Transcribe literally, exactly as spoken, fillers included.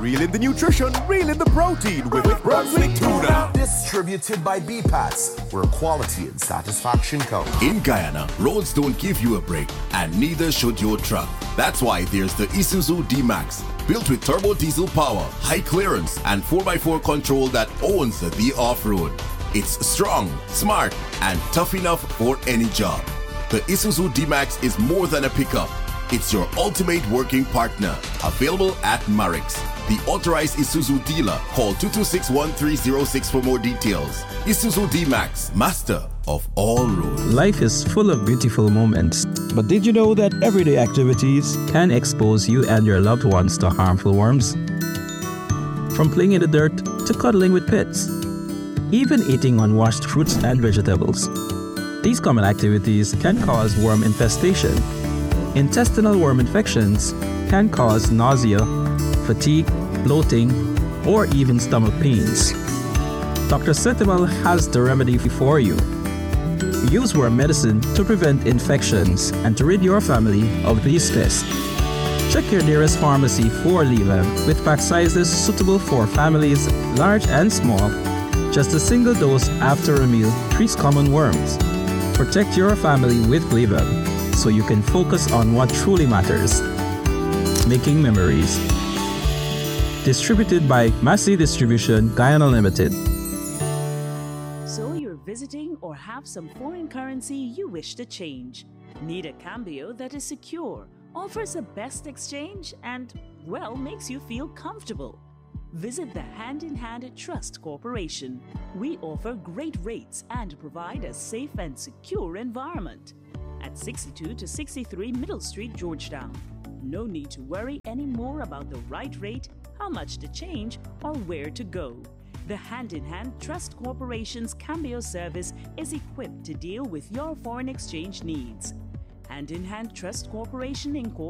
Reel in the nutrition, reel in the protein with, with Brunswick Tuna. Distributed by B PATS, where quality and satisfaction come. In Guyana, roads don't give you a break, and neither should your truck. That's why there's the Isuzu D-Max, built with turbo diesel power, high clearance, and four by four control that owns the off-road. It's strong, smart, and tough enough for any job. The Isuzu D-Max is more than a pickup. It's your ultimate working partner. Available at Marix, the authorized Isuzu dealer. Call two two six, one three zero six for more details. Isuzu D-Max, master of all roads. Life is full of beautiful moments, but did you know that everyday activities can expose you and your loved ones to harmful worms? From playing in the dirt to cuddling with pets, even eating unwashed fruits and vegetables. These common activities can cause worm infestation. Intestinal worm infections can cause nausea, fatigue, bloating, or even stomach pains. Doctor Setival has the remedy for you. Use worm medicine to prevent infections and to rid your family of these pests. Check your nearest pharmacy for Levem with pack sizes suitable for families large and small. Just a single dose after a meal treats common worms. Protect your family with Levem so you can focus on what truly matters. Making memories. Distributed by Massey Distribution, Guyana Limited. So you're visiting or have some foreign currency you wish to change. Need a cambio that is secure, offers a best exchange, and, well, makes you feel comfortable. Visit the Hand in Hand Trust Corporation. We offer great rates and provide a safe and secure environment. At sixty-two to sixty-three Middle Street, Georgetown. No need to worry anymore about the right rate, how much to change, or where to go. The Hand in Hand Trust Corporation's Cambio service is equipped to deal with your foreign exchange needs. Hand in Hand Trust Corporation Incorporated